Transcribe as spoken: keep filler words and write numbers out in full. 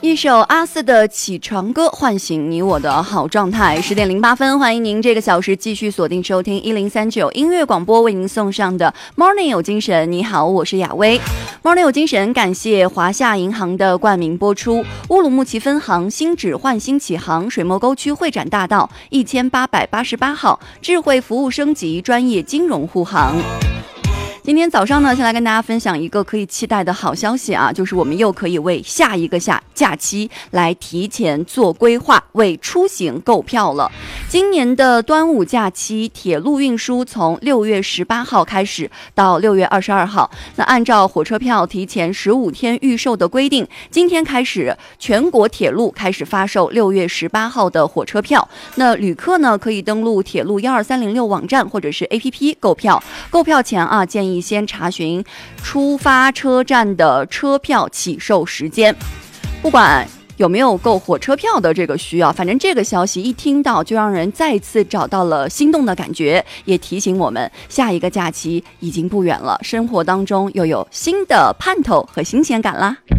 一首阿四的起床歌唤醒你我的好状态。十点零八分，欢迎您这个小时继续锁定收听一零三九音乐广播为您送上的 Morning 有精神。你好，我是雅薇。 Morning 有精神感谢华夏银行的冠名播出。乌鲁木齐分行新址焕新启航，水墨沟区会展大道一千八百八十八号，智慧服务升级，专业金融护航。今天早上呢，先来跟大家分享一个可以期待的好消息啊，就是我们又可以为下一个下假期来提前做规划，为出行购票了。今年的端午假期，铁路运输从六月十八号开始到六月二十二号。那按照火车票提前十五天预售的规定，今天开始全国铁路开始发售六月十八号的火车票。那旅客呢，可以登录铁路一二三零六网站或者是 A P P 购票。购票前啊，建议先查询出发车站的车票起售时间。不管有没有购火车票的这个需要，反正这个消息一听到就让人再次找到了心动的感觉，也提醒我们下一个假期已经不远了，生活当中又有新的盼头和新鲜感啦。